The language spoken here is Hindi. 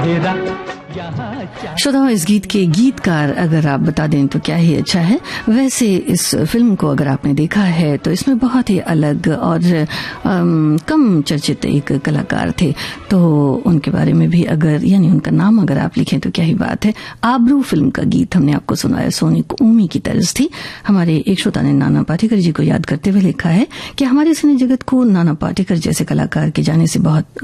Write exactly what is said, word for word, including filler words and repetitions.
अंधेरा। श्रोताओं, इस गीत के गीतकार अगर आप बता दें तो क्या ही अच्छा है। वैसे इस फिल्म को अगर आपने देखा है तो इसमें बहुत ही अलग और अम, कम चर्चित एक कलाकार थे, तो उनके बारे में भी अगर यानी उनका नाम अगर आप लिखें तो क्या ही बात है। आबरू फिल्म का गीत हमने आपको सुनाया, सोनी ऊमी की तर्ज थी। हमारे एक श्रोता ने नाना पाटेकर जी को याद करते हुए लिखा है कि हमारे सिने जगत को नाना पाटेकर जैसे कलाकार के जाने से बहुत